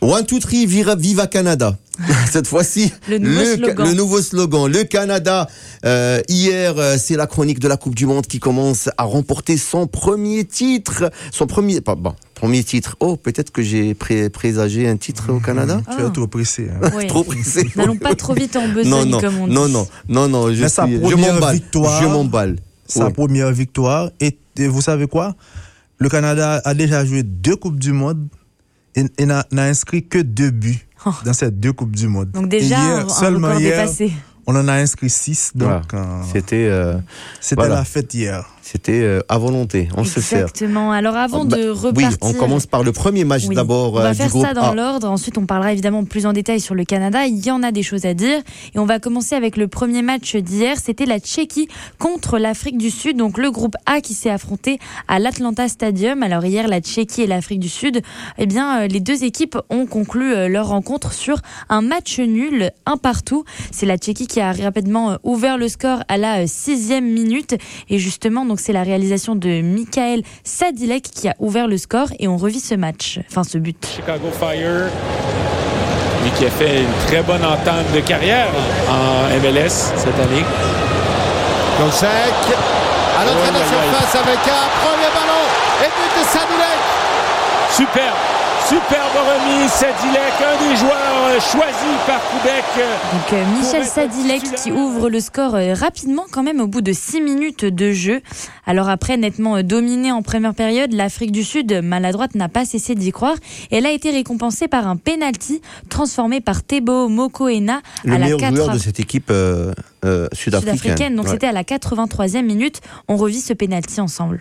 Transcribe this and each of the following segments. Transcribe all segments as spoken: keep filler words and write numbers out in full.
One, two, three, viva, viva Canada. Cette fois-ci, le, nouveau le, slogan. le nouveau slogan. Le Canada, euh, hier, euh, c'est la chronique de la Coupe du Monde qui commence à remporter son premier titre. Son premier, pas bon, premier titre. Oh, peut-être que j'ai pré- présagé un titre au Canada. Ah. Tu es trop pressé. Hein. Oui. Trop pressé. N'allons pas trop vite en besogne, non, non, comme on dit. non, non, non, non, je, Mais sa suis, je première m'emballe. victoire, Je m'emballe. Sa Oui. première victoire. Et, et vous savez quoi? Le Canada a déjà joué deux Coupes du Monde et, et n'a, n'a inscrit que deux buts oh. dans ces deux Coupes du Monde. Donc déjà, hier, un, seulement un record hier, dépassé. On en a inscrit six. Donc, Voilà. euh, C'était, euh, c'était voilà. la fête hier. C'était euh, à volonté, on se sert. Exactement. Alors avant bah, de repartir... Oui, on commence par le premier match oui. d'abord. On va euh, faire du groupe ça dans A. l'ordre. Ensuite, on parlera évidemment plus en détail sur le Canada. Il y en a des choses à dire. Et on va commencer avec le premier match d'hier. C'était la Tchéquie contre l'Afrique du Sud. Donc le groupe A qui s'est affronté à l'Atlanta Stadium. Alors hier, la Tchéquie et l'Afrique du Sud, eh bien, les deux équipes ont conclu leur rencontre sur un match nul, un partout. C'est la Tchéquie qui a rapidement ouvert le score à la sixième minute. Et justement, donc c'est la réalisation de Michael Sadilek qui a ouvert le score et on revit ce match, enfin ce but. Chicago Fire, lui qui a fait une très bonne entame de carrière en M L S cette année. Gonchek à l'entrée de la surface avec un premier ballon et but de Sadilek. Superbe. Superbe remise, Sadilek, un des joueurs choisis par Québec. Donc euh, Michel Sadilek qui ouvre le score euh, rapidement quand même au bout de six minutes de jeu. Alors après, nettement euh, dominé en première période, l'Afrique du Sud, maladroite, n'a pas cessé d'y croire. Et elle a été récompensée par un penalty transformé par Teboho Mokoena le à la meilleur quatre... joueur de cette équipe euh, euh, sud-africaine. sud-africaine. Donc ouais. c'était à la quatre-vingt-troisième minute. On revit ce penalty ensemble.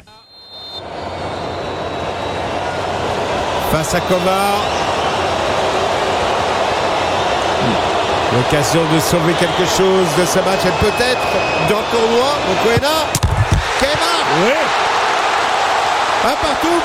Face à Kovar. L'occasion de sauver quelque chose de ce match et peut-être dans le tournoi. Mokoena. Kema. Oui. Un partout.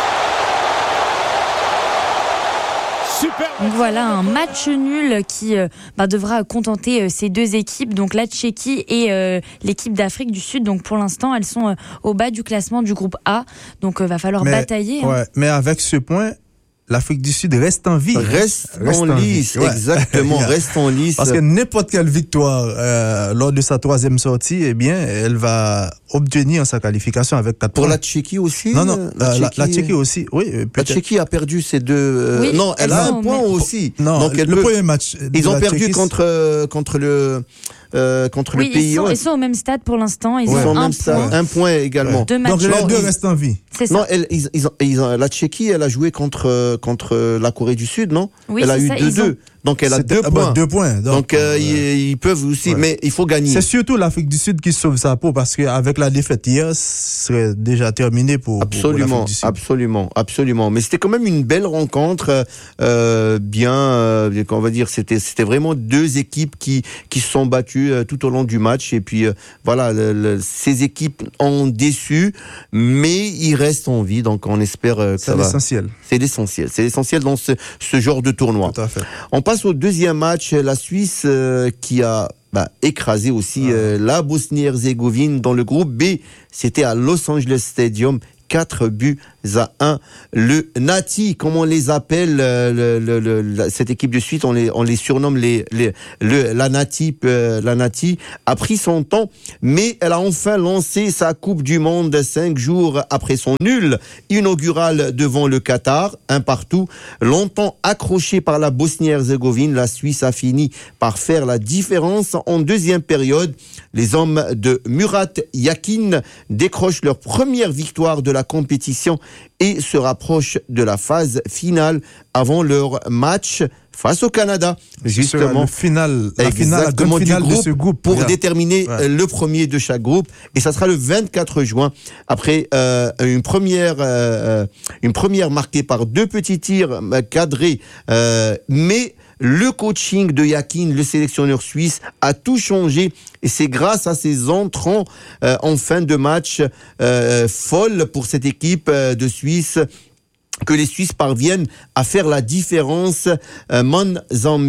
Super. Donc voilà, un match nul qui euh, bah, devra contenter euh, ces deux équipes, donc la Tchéquie et euh, l'équipe d'Afrique du Sud. Donc pour l'instant, elles sont euh, au bas du classement du groupe A. Donc il euh, va falloir mais, batailler. Ouais, hein. mais avec ce point, l'Afrique du Sud reste en vie. Reste, reste en lice, ouais. exactement, reste en lice. Parce que n'importe quelle victoire euh, lors de sa troisième sortie, eh bien, elle va obtenir sa qualification avec quatre Pour points. la Tchéquie aussi. Non, non, la, la, Tchéquie, la Tchéquie aussi, oui. La peut-être. Tchéquie a perdu ses deux. Euh, Oui, non, elle a un point mais... aussi. Non, Donc elle le peut... premier match. Ils ont perdu Tchéquie, contre euh, contre le euh, contre oui, le pays. ils sont, ouais. ils sont au même stade pour l'instant. Ils Ils ont sont un même point. ça, un point également. Ouais. Deux matchs. Donc les Non, deux ils- restent en vie. C'est ça. Non, elle, ils, ils ont, ils ont, la Tchéquie, elle a joué contre contre la Corée du Sud, non? Oui, Elle a c'est eu ça, deux ils ont- deux. Donc elle a C'était- deux ah bah, points. deux points. Donc, Donc euh, euh, ils, ils peuvent aussi, ouais. mais il faut gagner. c'est surtout l'Afrique du Sud qui sauve sa peau parce qu'avec la défaite hier, ce serait déjà terminé pour, pour, pour Absolument, l'Afrique du Sud. absolument, absolument. Mais c'était quand même une belle rencontre, euh, bien, euh, on va dire, c'était c'était vraiment deux équipes qui qui se sont battues euh, tout au long du match. Et puis euh, voilà, le, le, ces équipes ont déçu, mais ils restent en vie. Donc on espère euh, que C'est ça va. l'essentiel. C'est l'essentiel. C'est l'essentiel dans ce, ce genre de tournoi. Tout à fait. On passe au deuxième match, la Suisse euh, qui a bah, écrasé aussi euh, la Bosnie-Herzégovine dans le groupe B. C'était à Los Angeles Stadium. Quatre buts à un. Le Nati, comme on les appelle, le, le, le, la, cette équipe de Suisse, on les, on les surnomme les, les, le, la Nati, euh, la Nati, a pris son temps, mais elle a enfin lancé sa Coupe du Monde cinq jours après son nul inaugural devant le Qatar, un partout. Longtemps accroché par la Bosnie-Herzégovine, la Suisse a fini par faire la différence en deuxième période. Les hommes de Murat Yakin décrochent leur première victoire de la compétition et se rapprochent de la phase finale avant leur match face au Canada. Justement, le final, la finale, la grande finale de ce groupe pour Regarde. déterminer Ouais. le premier de chaque groupe. Et ça sera le vingt-quatre juin après euh, une première, euh, une première marquée par deux petits tirs cadrés, euh, mais le coaching de Yakin, le sélectionneur suisse, a tout changé et c'est grâce à ses entrants euh, en fin de match euh, folles pour cette équipe euh, de Suisse que les Suisses parviennent à faire la différence. Euh, Man Zambi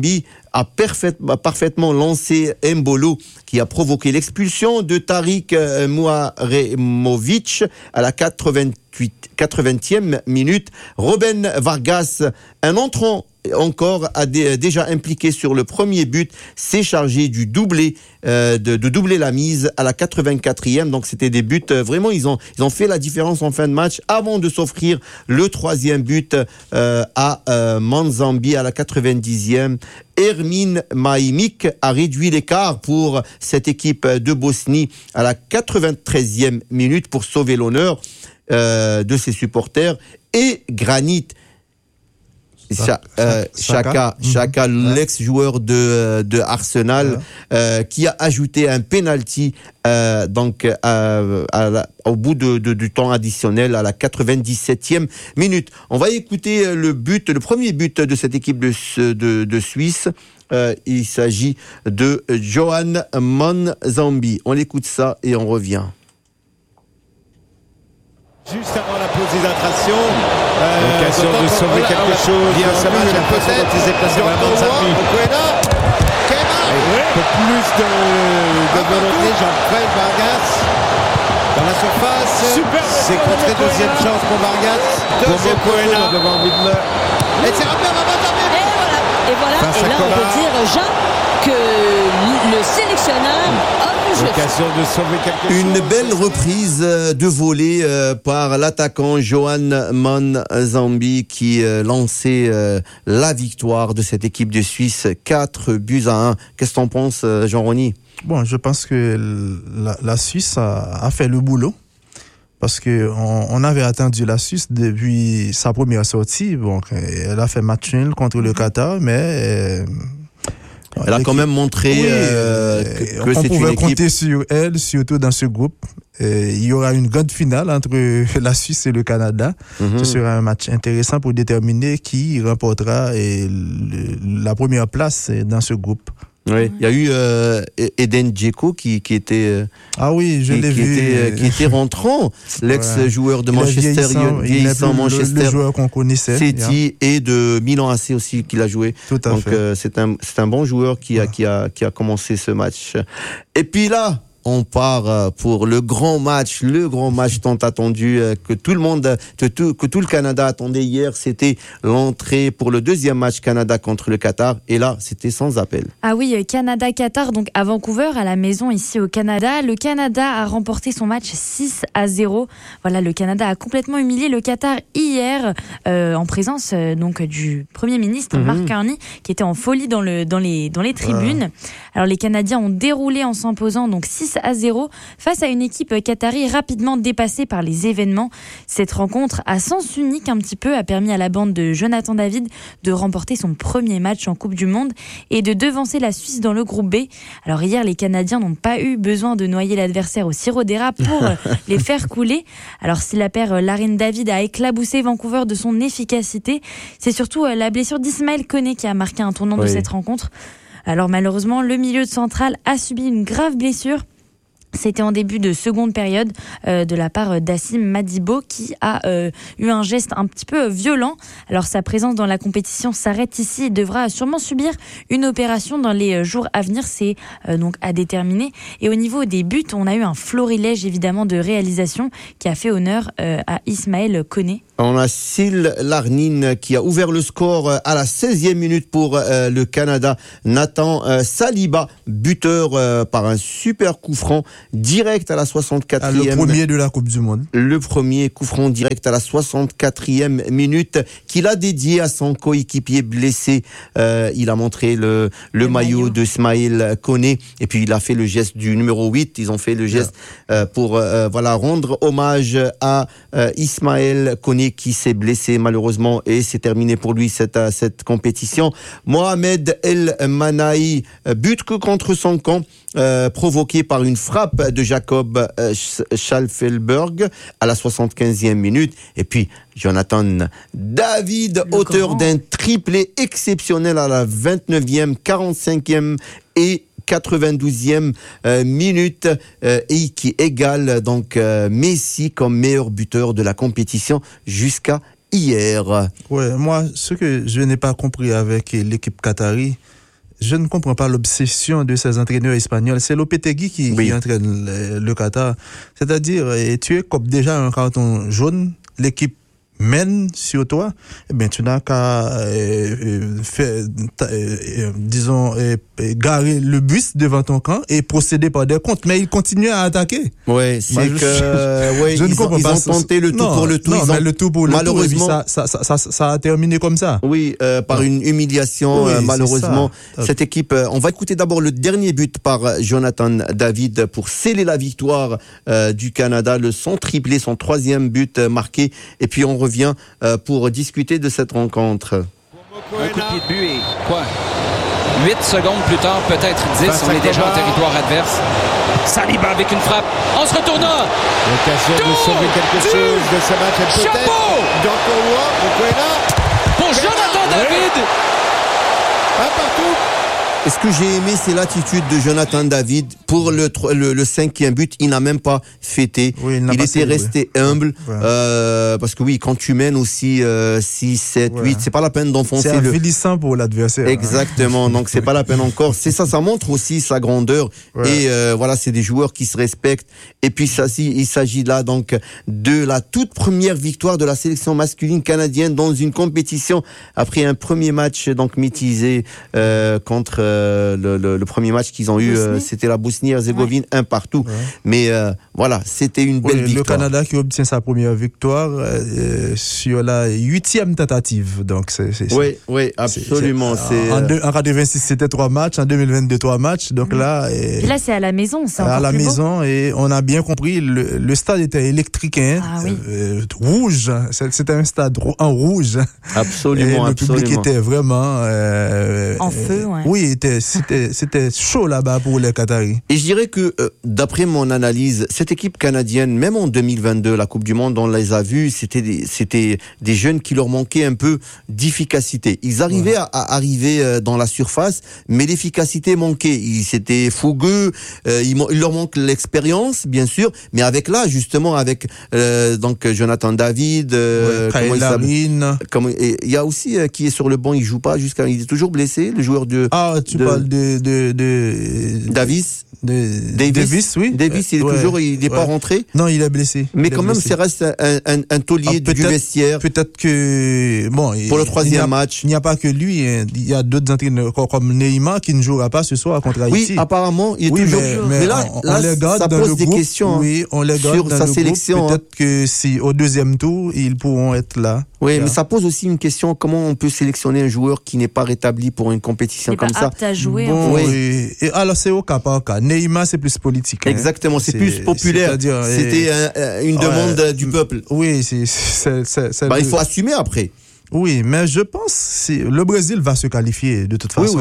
a, parfait, a parfaitement lancé Mbolo, qui a provoqué l'expulsion de Tariq Muharemovic à la quatre-vingtième minute. Ruben Vargas, un entrant encore a d- déjà impliqué sur le premier but, s'est chargé du doublé, euh, de, de doubler la mise à la quatre-vingt-quatrième. Donc c'était des buts, euh, vraiment ils ont, ils ont fait la différence en fin de match avant de s'offrir le troisième but euh, à euh, Manzambi à la quatre-vingt-dixième. Ermin Maimik a réduit l'écart pour cette équipe de Bosnie à la quatre-vingt-treizième minute pour sauver l'honneur euh, de ses supporters. Et Granit Cha- euh, Xhaka, Xhaka, mmh. l'ex-joueur de, de Arsenal, ouais. euh, qui a ajouté un penalty euh, donc euh, à la, au bout de, de, du temps additionnel à la quatre-vingt-dix-septième minute. On va écouter le but, le premier but de cette équipe de, de, de Suisse. Euh, il s'agit de Johan Manzambi. On écoute ça et on revient. Juste avant la pause d'hydratation, euh, l'occasion de sauver quelque oh chose. Bien sûr, peut-être des déplacements à Manzambi. Un peu plus de, de volonté, Jean-Fred Vargas dans la surface. Super. C'est contré, deuxième chance pour Vargas. Deuxième Coena devant Widmer. Et c'est rappelé à Manzambi. Et voilà. Et voilà. Et là, on peut dire, Jean, que le sélectionneur a l'occasion de sauver quelque chose. Une belle reprise de volée euh, par l'attaquant Johan Manzambi qui euh, lançait euh, la victoire de cette équipe de Suisse, quatre buts à un. Qu'est-ce que t'en penses, Jean-Rony? Bon, je pense que la, la Suisse a, a fait le boulot. Parce que on, on avait attendu la Suisse depuis sa première sortie. Bon, elle a fait match nul contre le Qatar, mais euh, elle a quand même montré oui, euh, que, que c'est une équipe. On pouvait compter sur elle, surtout dans ce groupe. Et il y aura une grande finale entre la Suisse et le Canada. Mm-hmm. Ce sera un match intéressant pour déterminer qui remportera et le, la première place dans ce groupe. Oui, il y a eu euh, Eden Dzeko qui, qui était euh, ah oui, je qui, l'ai qui vu était, qui était rentrant, l'ex-joueur de il Manchester, vieillissant, vieillissant Manchester, le, le joueur qu'on connaissait, City yeah. et de Milan A C aussi qu'il a joué. Tout à Donc fait. Euh, c'est un c'est un bon joueur qui a ouais. qui a qui a commencé ce match. Et puis là, on part pour le grand match, le grand match tant attendu que tout le monde, que tout, que tout le Canada attendait hier. C'était l'entrée pour le deuxième match Canada contre le Qatar. Et là, c'était sans appel. Ah oui, Canada-Qatar, donc à Vancouver, à la maison ici au Canada. Le Canada a remporté son match six à zéro. Voilà, le Canada a complètement humilié le Qatar hier, euh, en présence euh, donc du Premier ministre mm-hmm. Mark Carney, qui était en folie dans, le, dans, les, dans les tribunes. Ouais. Alors les Canadiens ont déroulé en s'imposant donc six à zéro face à une équipe qatari rapidement dépassée par les événements. Cette rencontre à sens unique un petit peu a permis à la bande de Jonathan David de remporter son premier match en Coupe du Monde et de devancer la Suisse dans le groupe B. Alors hier, les Canadiens n'ont pas eu besoin de noyer l'adversaire au sirop d'érable pour les faire couler. Alors si la paire Larine David a éclaboussé Vancouver de son efficacité, c'est surtout la blessure d'Ismaël Koné qui a marqué un tournant oui. de cette rencontre. Alors malheureusement, le milieu central a subi une grave blessure. C'était en début de seconde période euh, de la part d'Assim Madibo qui a euh, eu un geste un petit peu violent. Alors sa présence dans la compétition s'arrête ici. Il devra sûrement subir une opération dans les jours à venir. C'est euh, donc à déterminer. Et au niveau des buts, on a eu un florilège évidemment de réalisation qui a fait honneur euh, à Ismaël Koné. On a Sil Larnin qui a ouvert le score à la seizième minute pour euh, le Canada. Nathan euh, Saliba, buteur euh, par un super coup franc direct à la soixante-quatrième. Ah, le premier de la Coupe du Monde. Le premier coup franc direct à la soixante-quatrième minute qu'il a dédié à son coéquipier blessé. Euh, il a montré le, le, le maillot, maillot de Ismaël Koné et puis il a fait le geste du numéro huit. Ils ont fait le geste euh, pour euh, voilà rendre hommage à euh, Ismaël Koné qui s'est blessé malheureusement et c'est terminé pour lui cette, cette compétition. Mohamed El Manaï, but que contre son camp, euh, provoqué par une frappe de Jacob euh, Schalfelberg à la soixante-quinzième minute. Et puis Jonathan David, Le auteur grand. d'un triplé exceptionnel à la vingt-neuvième, quarante-cinquième et quatre-vingt-douzième euh, minute euh, et qui égale donc euh, Messi comme meilleur buteur de la compétition jusqu'à hier. Ouais, moi, ce que je n'ai pas compris avec l'équipe qatari, je ne comprends pas l'obsession de ces entraîneurs espagnols. C'est Lopetegui qui, oui. qui entraîne le, le Qatar. C'est-à-dire, et tu es comme déjà un carton jaune, l'équipe mène sur toi, eh bien, tu n'as qu'à euh, faire, euh, disons, euh, garer le bus devant ton camp et procéder par des comptes. Mais ils continuent à attaquer. Ouais, c'est Moi, je, que, ouais, je ils, ne comprends ont, pas. ils ont tenté le tout non, pour le tout. Non, ils mais ont, le tout pour le malheureusement, tout, ça, ça, ça, ça, ça a terminé comme ça. Oui, euh, par ouais. une humiliation, oui, euh, malheureusement. Cette équipe, euh, on va écouter d'abord le dernier but par Jonathan David pour sceller la victoire euh, du Canada, le son triplé, son troisième but euh, marqué. Et puis on revient euh, pour discuter de cette rencontre. Un coup de pied de but et quoi? huit secondes plus tard, peut-être dix, Vincent on est déjà en territoire adverse. Saliba avec une frappe, en se retournant. L'occasion de sauver quelque chose de ce match. Chapeau pour Jonathan David. Un partout. Et ce que j'ai aimé, c'est l'attitude de Jonathan David pour le, le, le cinquième but. Il n'a même pas fêté. Oui, il, il était passé, resté oui. humble. Ouais. Euh, parce que oui, quand tu mènes aussi euh, six, sept, ouais. huit, c'est pas la peine d'enfoncer. C'est avilissant le... pour l'adversaire. Exactement. Hein. Donc c'est pas la peine encore. C'est ça, ça montre aussi sa grandeur. Ouais. Et euh, voilà, c'est des joueurs qui se respectent. Et puis ça, il s'agit là donc de la toute première victoire de la sélection masculine canadienne dans une compétition après un premier match donc mitigé euh, contre Euh, le, le, le premier match qu'ils ont eu, euh, c'était la Bosnie-Herzégovine, ouais. un partout. Ouais. Mais euh, voilà, c'était une belle oui, victoire. Le Canada qui obtient sa première victoire euh, sur la huitième tentative. Donc c'est, c'est, oui, oui, absolument. C'est, c'est, en, deux, en quatre-vingt-six, c'était trois matchs. En deux mille vingt-deux, trois matchs. Donc mmh. là, et là, c'est à la maison. C'est à la maison beau. Et on a bien compris. Le, le stade était électrique, hein, ah, oui. euh, rouge. C'était un stade en rouge. Absolument, et le absolument. public était vraiment euh, en feu. Ouais. Oui. C'était, c'était chaud là-bas pour les Qataris. Et je dirais que, euh, d'après mon analyse, cette équipe canadienne, même en deux mille vingt-deux, la Coupe du Monde, on les a vus, c'était des, c'était des jeunes qui leur manquaient un peu d'efficacité. Ils arrivaient ouais. à, à arriver euh, dans la surface, mais l'efficacité manquait. Ils étaient fougueux, euh, il, il leur manque l'expérience, bien sûr, mais avec là, justement, avec euh, donc Jonathan David, euh, ouais, comment il il y a aussi euh, qui est sur le banc, il joue pas jusqu'à, il est toujours blessé, le joueur de. Ah, tu de, parles de, de, de Davis, de, Davis, Davis, oui. Davis, il est ouais, toujours, il n'est ouais. pas rentré. Non, il est blessé. Mais il quand même, blessé. ça reste un, un, un taulier ah, du vestiaire. Peut-être que bon, pour le troisième il match, il n'y a pas que lui. Hein. Il y a d'autres entraîneurs comme Neymar qui ne jouera pas ce soir contre Haïti. Oui, apparemment, il est oui, toujours. Mais, mais, mais là, on, là on les garde ça dans pose le des groupe, questions. Oui, on les garde sur dans sa le sélection. Groupe. Peut-être que si au deuxième tour, ils pourront être là. Oui, là. mais ça pose aussi une question, comment on peut sélectionner un joueur qui n'est pas rétabli pour une compétition comme ça? Apte à jouer. Bon, oui. Et, et alors c'est au cas par cas. Neymar, c'est plus politique. Hein. Exactement, c'est, c'est plus populaire. C'était et... un, une demande ouais, du peuple. Oui, c'est, c'est, c'est, c'est bah, le... il faut assumer après. Oui, mais je pense que le Brésil va se qualifier de toute façon. Oui, oui.